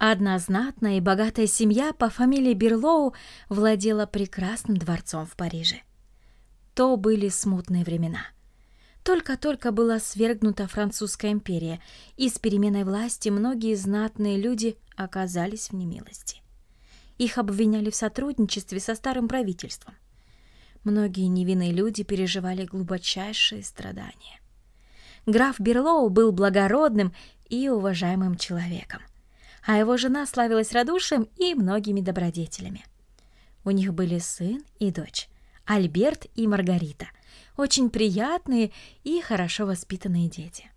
Одна знатная и богатая семья по фамилии Берлоу владела прекрасным дворцом в Париже. То были смутные времена. Только-только была свергнута Французская империя, и с переменой власти многие знатные люди оказались в немилости. Их обвиняли в сотрудничестве со старым правительством. Многие невинные люди переживали глубочайшие страдания. Граф Берлоу был благородным и уважаемым человеком, а его жена славилась радушием и многими добродетелями. У них были сын и дочь, Альберт и Маргарита, очень приятные и хорошо воспитанные дети.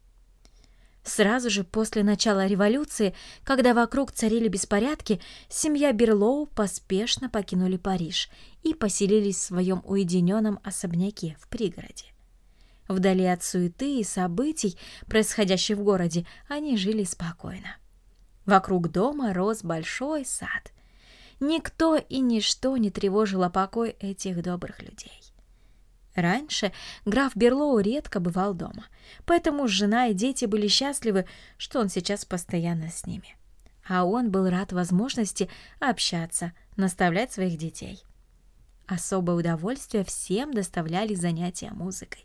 Сразу же после начала революции, когда вокруг царили беспорядки, семья Берлоу поспешно покинули Париж и поселились в своем уединенном особняке в пригороде. Вдали от суеты и событий, происходящих в городе, они жили спокойно. Вокруг дома рос большой сад. Никто и ничто не тревожило покой этих добрых людей. Раньше граф Берлоу редко бывал дома, поэтому жена и дети были счастливы, что он сейчас постоянно с ними. А он был рад возможности общаться, наставлять своих детей. Особое удовольствие всем доставляли занятия музыкой.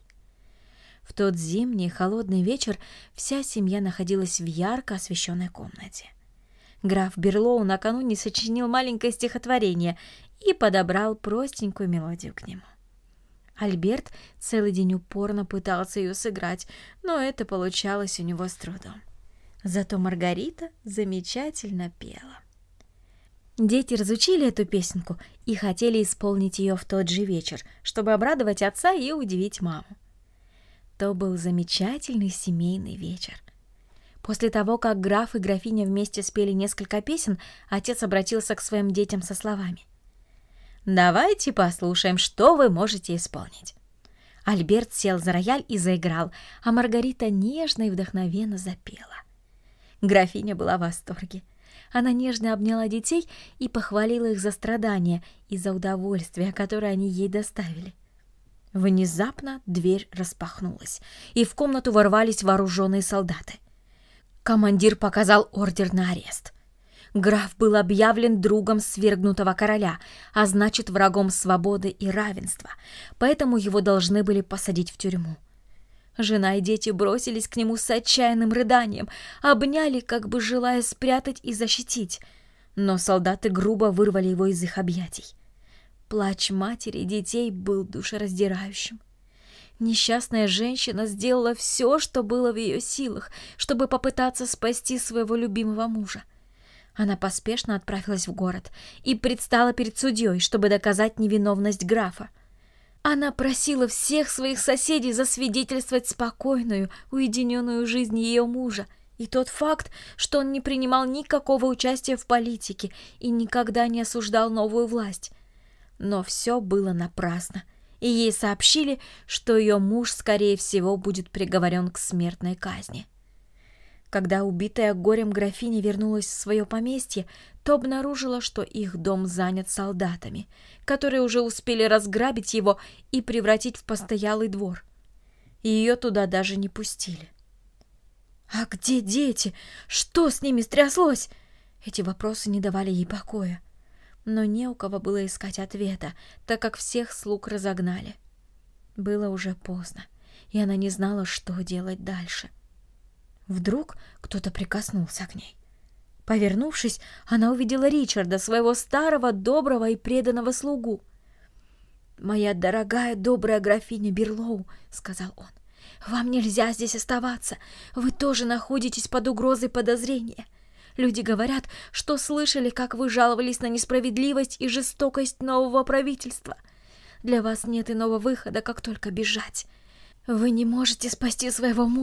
В тот зимний холодный вечер вся семья находилась в ярко освещенной комнате. Граф Берлоу накануне сочинил маленькое стихотворение и подобрал простенькую мелодию к нему. Альберт целый день упорно пытался ее сыграть, но это получалось у него с трудом. Зато Маргарита замечательно пела. Дети разучили эту песенку и хотели исполнить ее в тот же вечер, чтобы обрадовать отца и удивить маму. То был замечательный семейный вечер. После того, как граф и графиня вместе спели несколько песен, отец обратился к своим детям со словами: «Давайте послушаем, что вы можете исполнить». Альберт сел за рояль и заиграл, а Маргарита нежно и вдохновенно запела. Графиня была в восторге. Она нежно обняла детей и похвалила их за страдания и за удовольствие, которое они ей доставили. Внезапно дверь распахнулась, и в комнату ворвались вооруженные солдаты. Командир показал ордер на арест. Граф был объявлен другом свергнутого короля, а значит, врагом свободы и равенства, поэтому его должны были посадить в тюрьму. Жена и дети бросились к нему с отчаянным рыданием, обняли, как бы желая спрятать и защитить, но солдаты грубо вырвали его из их объятий. Плач матери и детей был душераздирающим. Несчастная женщина сделала все, что было в ее силах, чтобы попытаться спасти своего любимого мужа. Она поспешно отправилась в город и предстала перед судьей, чтобы доказать невиновность графа. Она просила всех своих соседей засвидетельствовать спокойную, уединенную жизнь ее мужа и тот факт, что он не принимал никакого участия в политике и никогда не осуждал новую власть. Но все было напрасно, и ей сообщили, что ее муж, скорее всего, будет приговорен к смертной казни. Когда убитая горем графиня вернулась в свое поместье, то обнаружила, что их дом занят солдатами, которые уже успели разграбить его и превратить в постоялый двор. Ее туда даже не пустили. «А где дети? Что с ними стряслось?» Эти вопросы не давали ей покоя. Но не у кого было искать ответа, так как всех слуг разогнали. Было уже поздно, и она не знала, что делать дальше. Вдруг кто-то прикоснулся к ней. Повернувшись, она увидела Ричарда, своего старого, доброго и преданного слугу. «Моя дорогая, добрая графиня Берлоу», — сказал он, — «вам нельзя здесь оставаться. Вы тоже находитесь под угрозой подозрения. Люди говорят, что слышали, как вы жаловались на несправедливость и жестокость нового правительства. Для вас нет иного выхода, как только бежать. Вы не можете спасти своего мужа.